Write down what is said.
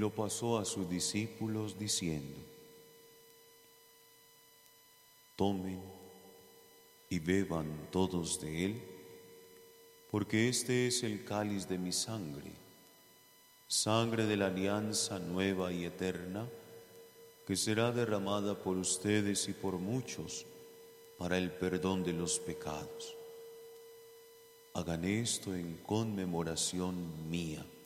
lo pasó a sus discípulos diciendo: Tomen y beban todos de él, porque este es el cáliz de mi sangre, sangre de la alianza nueva y eterna, que será derramada por ustedes y por muchos para el perdón de los pecados. Hagan esto en conmemoración mía.